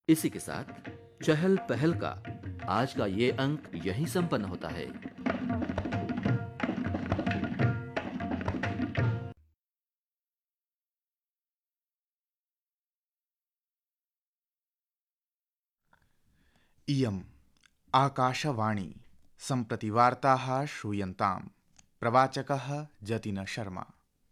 इसी के साथ चहल पहल का आज का ये अंक यहीं संपन्न होता है। इयम् आकाशवाणी सम्प्रति वार्ताः श्रूयन्ताम्। प्रवाचकः जतिन शर्मा।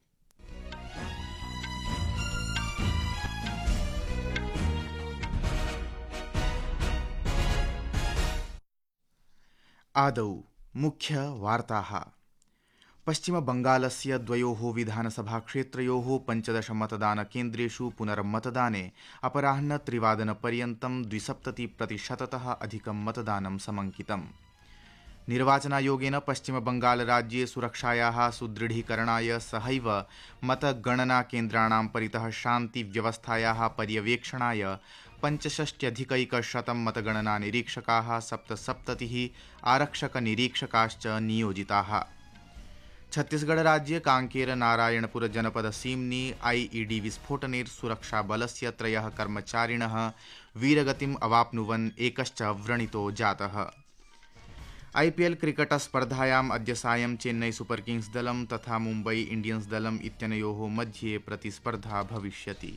आदौ मुख्यवार्ताः। पश्चिमबंगालस्य द्वयोः विधानसभाक्षेत्रयोः 15 मतदानकेन्द्रेषु पुनर्मतदाने अपराह्न 3:00 270% अधिकं मतदानं समंकितम्। निर्वाचनायोगेन पश्चिमबंगालराज्ये सुरक्षायाः सुदृढीकरणाय सहैव मतगणनाकेन्द्राणां परितः शान्तिव्यवस्थायाः पर्यवेक्षणाय 65,100 मतगणनानिरीक्षकाः 77 आरक्षकनिरीक्षकाश्च नियोजिताः। छत्तीसगढ़-राज्ये कांकेर नारायणपुर जनपद सीम्नि आईईडी विस्फोटने सुरक्षाबलस्य 3 कर्मचारिणः वीरगतिम् अवाप्नुवन् एकश्च व्रणितो जातः। आईपीएल क्रिकेट स्पर्धायाम् अद्य सायं चेन्नई सुपर किंग्स दलं तथा मुम्बई इंडियंस दलम् इत्यनयोः मध्ये प्रतिस्पर्धा भविष्यति।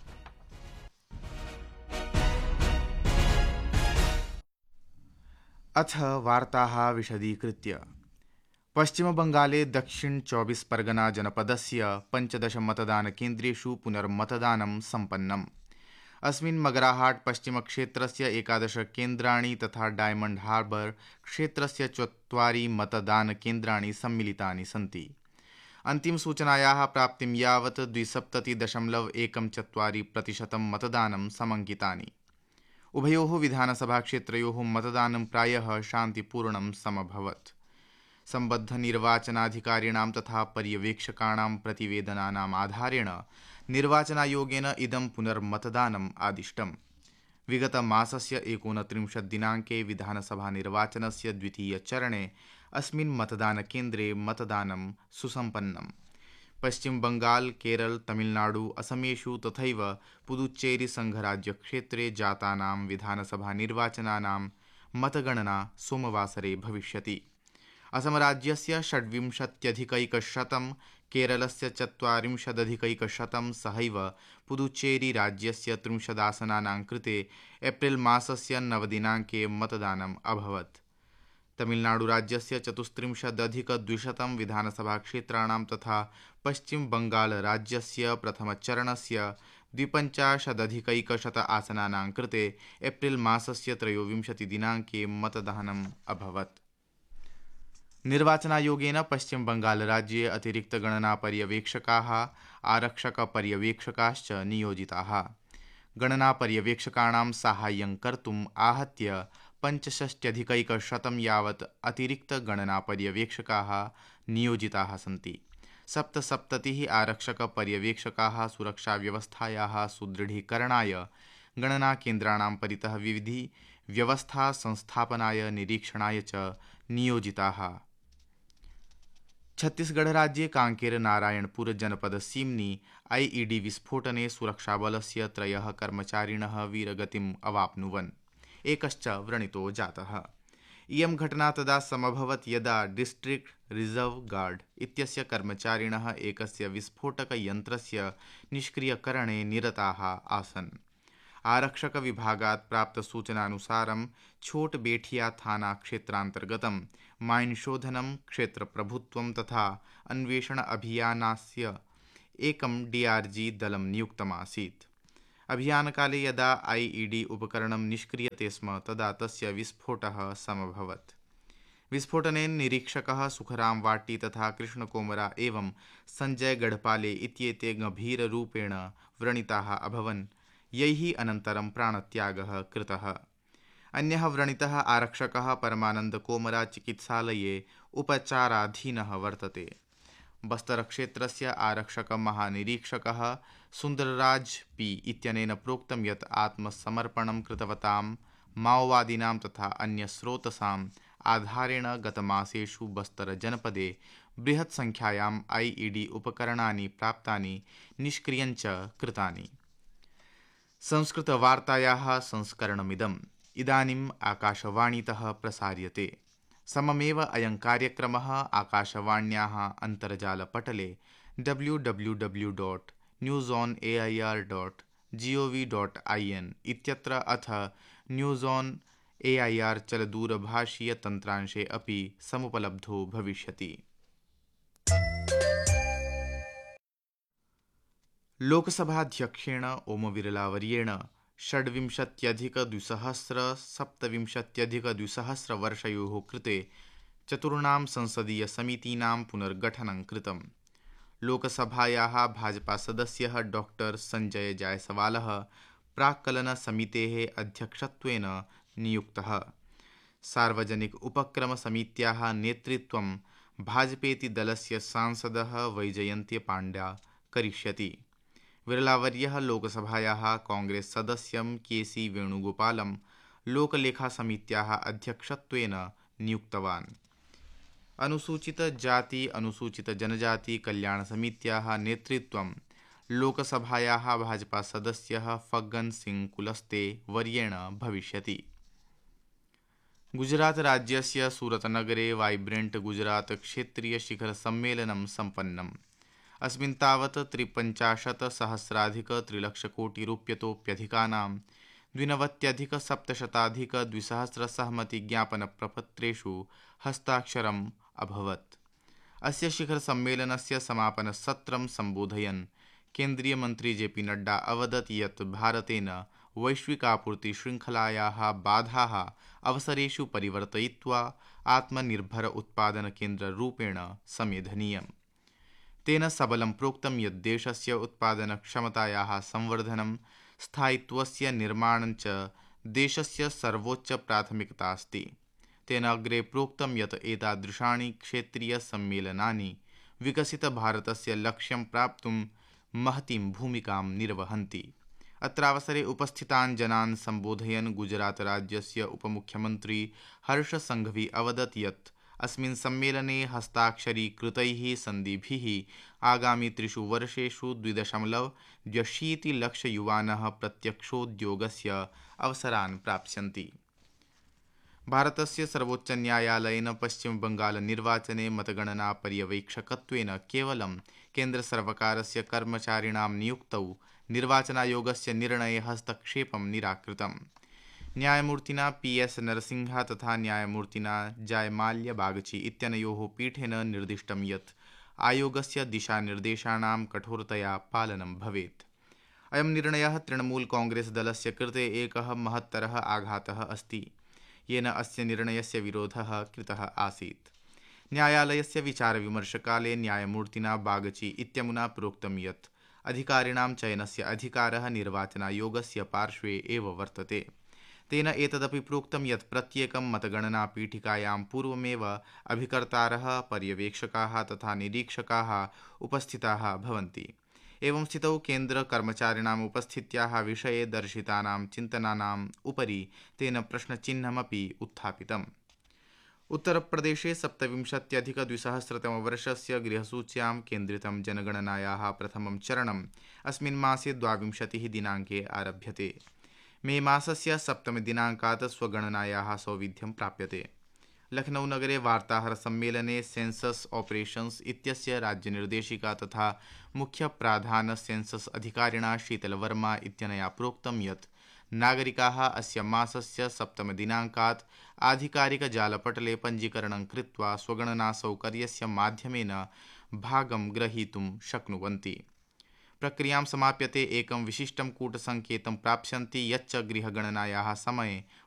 अथ वार्ताः विशदीकृत्य। पश्चिमबंगाले दक्षिण 24 परगना जनपदस्य 15 मतदानकेन्द्रेषु पुनर्मतदानं सम्पन्नम्। अस्मिन् मगराहाट पश्चिमक्षेत्रस्य 11 केन्द्राणि तथा डायमंड हार्बर क्षेत्रस्य 4 मतदानकेन्द्राणि सम्मिलितानि सन्ति। अन्तिमसूचनायाः प्राप्तिं यावत् 72.14% मतदानं समंकितानि। उभयोः विधानसभाक्षेत्रयोः मतदानं प्रायः शान्तिपूर्णं समभवत्। सम्बद्धनिर्वाचनाधिकारिणां तथा पर्यवेक्षकाणां प्रतिवेदनानाम् आधारेण निर्वाचनायोगेन इदं पुनर्मतदानम् आदिष्टम्। विगतमासस्य 29 दिनाङ्के विधानसभानिर्वाचनस्य द्वितीयचरणे अस्मिन् मतदानकेन्द्रे मतदानं सुसम्पन्नम्। पश्चिमबंगाल, केरल, तमिलनाडु, असमेषु तथैव पुदुच्चेरी संघराज्यक्षेत्रे जातानां विधानसभानिर्वाचनानां मतगणना सोमवासरे भविष्यति। असमराज्यस्य 26,100, केरलस्य 40,100 सहैव पुदुच्चेरी राज्यस्य 30 आसनानां कृते एप्रिल मासस्य 9 दिनाङ्के मतदानम् अभवत्। तमिलनाडुराज्यस्य 34,200 विधानसभाक्षेत्राणां तथा पश्चिमबंगालराज्यस्य प्रथमचरणस्य 52,100 आसनानां कृते एप्रिल मासस्य 23 दिनाङ्के मतदानम् अभवत्। निर्वाचनायोगेन पश्चिमबंगालराज्ये अतिरिक्तगणनापर्यवेक्षकाः आरक्षकपर्यवेक्षकाश्च नियोजिताः। गणनापर्यवेक्षकाणां साहाय्यं कर्तुम् आहत्य 65,100 यावत् अतिरिक्तगणनापर्यवेक्षकाः नियोजिताः सन्ति। 77 आरक्षकपर्यवेक्षकाः सुरक्षाव्यवस्थायाः सुदृढीकरणाय गणनाकेन्द्राणां परितः विविधि व्यवस्था संस्थापनाय निरीक्षणाय च नियोजिताः। छत्तीसगढ़-राज्ये कांकेर नारायणपुर जनपद सीम्नि आईईडी विस्फोटने सुरक्षाबलस्य 3 कर्मचारिणः वीरगतिम् अवाप्नुवन्। एकश्च व्रणितो जातः। इयं घटना तदा समभवत् यदा डिस्ट्रिक्ट रिजर्व गार्ड इत्यस्य कर्मचारिणः एकस्य विस्फोटकयन्त्रस्य निष्क्रियकरणे निरताः आसन्। आरक्षकविभागात् प्राप्तसूचनानुसारं छोटबेठिया थाना क्षेत्रान्तर्गतं माइनशोधनं, क्षेत्रप्रभुत्वं तथा अन्वेषण अभियानस्य एकं डीआरजी दलं नियुक्तमासीत्। अभियानकाले यदा आईईडी उपकरणं निष्क्रियते स्म तदा तस्य विस्फोटः समभवत्। विस्फोटनेन निरीक्षकः सुखराम वाटी तथा कृष्णकोमरा एवं संजय गढ़पाले इत्येते गंभीररूपेण व्रणिताः अभवन्, यैः अनन्तरं प्राणत्यागः कृतः। अन्यः व्रणितः आरक्षकः परमानंद कोमरा चिकित्सालये उपचाराधीनः वर्तते। बस्तरक्षेत्रस्य आरक्षकमहानिरीक्षकः सुन्दरराज पी इत्यनेन प्रोक्तं यत् आत्मसमर्पणं कृतवतां माओवादिनां तथा अन्यस्रोतसाम् आधारेण गतमासेषु बस्तरजनपदे बृहत्संख्यायाम् आईईडी उपकरणानि प्राप्तानि, निष्क्रियञ्च कृतानि। संस्कृतवार्तायाः संस्करणमिदम् इदानीम् आकाशवाणीतः प्रसार्यते। सममेव अयं कार्यक्रमः आकाशवाण्याः अन्तर्जालपटले www.newsonair.gov.in इत्यत्र अथ न्यूस् ऑन् AIR चलदूरभाषीयतन्त्रांशे अपि समुपलब्धो भविष्यति। लोकसभाध्यक्षेण ओमबिरलावर्येण 26,227 कृते चतुर्णां संसदीयसमितीनां पुनर्गठनं कृतम्। लोकसभायाः भाजपासदस्यः डॉक्टर संजय जायसवालः प्राक्कलनसमितेः अध्यक्षत्वेन नियुक्तः। सार्वजनिक उपक्रमसमित्याः नेतृत्वं भाजपेति दलस्य सांसदः वैजयन्त्यपाण्ड्या करिष्यति। विरलावर्यः लोकसभायाः कांग्रेस सदस्यं केसी वेणुगोपालं लोकलेखासमित्याः अध्यक्षत्वेन नियुक्तवान्। अनुसूचित जाति अनुसूचित जनजाति कल्याणसमित्याः नेतृत्वं लोकसभायाः भाजपा सदस्यः फग्गन सिंह कुलस्ते वर्येण भविष्यति। गुजरात राज्यस्य सूरतनगरे वाइब्रेंट गुजरात क्षेत्रीय शिखर सम्मेलनं सम्पन्नम्। अस्मिन् तावत् 53,300,000,000 द्विनवत्यधिक-700,200 सहमतिज्ञापनप्रपत्रेषु हस्ताक्षरम् अभवत्। अस्य शिखर सम्मेलनस्य समापनसत्रं सम्बोधयन् केन्द्रीयमन्त्री JP नड्डा अवदत् यत् भारतेन वैश्विकापूर्तिशृङ्खलायाः बाधाः अवसरेषु परिवर्तयित्वा आत्मनिर्भर उत्पादनकेन्द्ररूपेण समेधनीयम्। तेन सबलं प्रोक्तं यत् देशस्य उत्पादनक्षमतायाः संवर्धनं स्थायित्वस्य निर्माणं च देशस्य सर्वोच्च प्राथमिकता अस्ति। तेन अग्रे प्रोक्तं यत् एतादृशानि क्षेत्रीयसम्मेलनानि विकसितभारतस्य लक्ष्यं प्राप्तुं महतीं भूमिकां निर्वहन्ति। अत्रावसरे उपस्थितान् जनान् सम्बोधयन् गुजरातराज्यस्य उपमुख्यमन्त्री हर्षसङ्घवी अवदत् यत् अस्मिन् सम्मेलने हस्ताक्षरीकृतैः सन्धिभिः आगामि 3 वर्षेषु 2.2 लक्षयुवानः प्रत्यक्षोद्योगस्य अवसरान् प्राप्स्यन्ति। भारतस्य सर्वोच्चन्यायालयेन पश्चिमबङ्गालनिर्वाचने मतगणना पर्यवेक्षकत्वेन केवलं केन्द्रसर्वकारस्य कर्मचारिणां नियुक्तौ निर्वाचनायोगस्य निर्णये हस्तक्षेपं निराकृतम्। न्यायमूर्तिना PS नरसिंहा तथा न्यायमूर्तिना जयमाल्या बागची इत्यनयोः पीठेन निर्दिष्टं यत् आयोगस्य दिशानिर्देशानां कठोरतया पालनं भवेत्। अयं निर्णयः तृणमूल कांग्रेस दलस्य कृते एकः महत्तरः आघातः अस्ति, येन अस्य निर्णयस्य विरोधः कृतः आसीत्। न्यायालयस्य विचारविमर्शकाले न्यायमूर्तिना बागची इत्यमुना प्रोक्तं यत् अधिकारिणां चयनस्य अधिकारः निर्वाचनायोगस्य पार्श्वे एव वर्तते। तेन एतदपि प्रोक्तं यत् प्रत्येकं मतगणनापीठिकायां पूर्वमेव अभिकर्तारः, पर्यवेक्षकाः तथा निरीक्षकाः उपस्थिताः भवन्ति। एवं स्थितौ केन्द्रकर्मचारिणाम् उपस्थित्याः विषये दर्शितानां चिन्तनानाम् उपरि तेन प्रश्नचिह्नमपि उत्थापितम्। उत्तरप्रदेशे 27,200 गृहसूच्यां केन्द्रितं जनगणनायाः प्रथमं चरणम् अस्मिन् मासे 22 दिनाङ्के आरभ्यते। मे मासस्य 7 दिनाङ्कात् स्वगणनायाः सौविध्यं प्राप्यते। लखनऊनगरे वार्ताहरसम्मेलने सेन्सस् ऑपरेशन्स् इत्यस्य राज्यनिर्देशिका तथा मुख्यप्राधान सेन्सस् अधिकारिणा शीतलवर्मा इत्यनया प्रोक्तं यत् नागरिकाः अस्य मासस्य 7 दिनाङ्कात् आधिकारिकजालपटले पञ्जीकरणं कृत्वा स्वगणनासौकर्यस्य माध्यमेन भागं ग्रहीतुं शक्नुवन्ति। प्रक्रियां समाप्यते एकं विशिष्टं कूटसङ्केतं प्राप्स्यन्ति यच्च गृहगणनायाः समये